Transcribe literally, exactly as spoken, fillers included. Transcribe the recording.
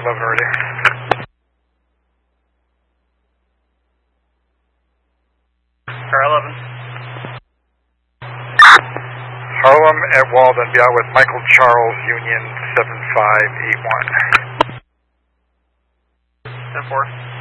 eleven ready. Car eleven. Harlem at Walden, be out with Michael Charles, Union seven five eight one. ten four.